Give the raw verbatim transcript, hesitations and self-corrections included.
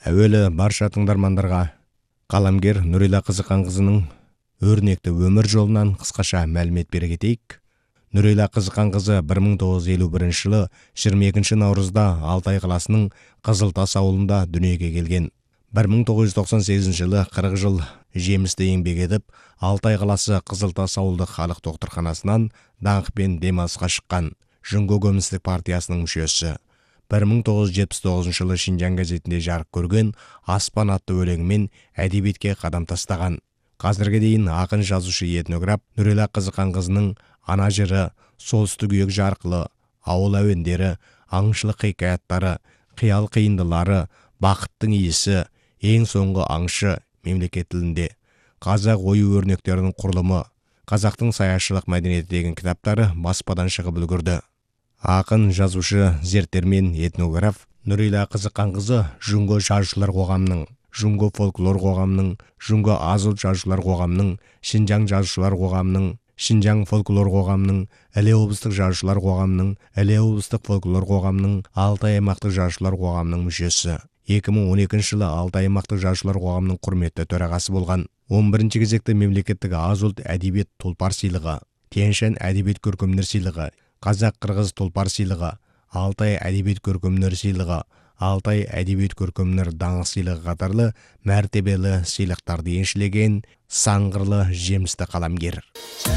Әуелі барша тыңдармандарға қаламгер Нұрила Қызықанқызының өрнекті өмір жолынан қысқаша мәлімет бере кетейік. Нұрила Қызықанқызы бір мың тоғыз жүз елу бірінші жылы жиырма екінші наурызда Алтай қаласының Қызылтас ауылында дүниеге келген. бір мың тоғыз жүз тоқсан сегізінші жылы қырық жыл жемісті еңбек етіп, Алтай қаласы Қызылтас ауылдық халық докторханасынан даңқпен демалысқа шыққан. Жұңго Коммунистік партиясының мүшесі. бір мың тоғыз жүз жетпіс тоғызыншы жылы Шинжаң газетінде жарық көрген Аспан атты өлеңімен әдебиетке қадам тастаған. Қазірге дейін ақын, жазушы, этнограф Нұрила Қызықанқызының Ана жыры, Солтүстік үйек жарқылы, Ауыл әуендері, аңшылық хикаяттары, Қиял қиындылары, Бақыттың иісі, Ең соңғы аңшы мемлекет тілінде, Қазақ ою өрнектерінің құрылымы, Қазақтың саяшылық мәдениеті деген кітаптары баспадан шығып үлгерді. Ақын, жазушы, зерттелмен, этнограф Нұрила Қызықанқызы Жұңго жазушылар қоғамының, Жұңго фольклор қоғамының, Жұңго аз ұлт жазушылар қоғамының, Шинжаң жазушылар қоғамының, Шинжаң фольклор қоғамының, Іле облыстық жазушылар қоғамының, Іле облыстық фольклор қоғамының, Алтай аймақтық жазушылар қоғамының мүшесі. екі мың он екінші жылы Алтай аймақтық жазушылар қоғамының құрметті төрағасы болған. он бірінші кезекте мемлекеттік аз ұлт әдебиет тұлпар сыйлығы, Тянь-Шань әдебиет көркемдер сыйлығы, Қазақ-қырғыз тұлпар сыйлығы, Алтай әдебиет көркемдер сыйлығы, Алтай әдебиет көркемдер даңқ сыйлығы қатарлы мәртебелі сыйлықтарды еншілеген сан қырлы жемісті қаламгер.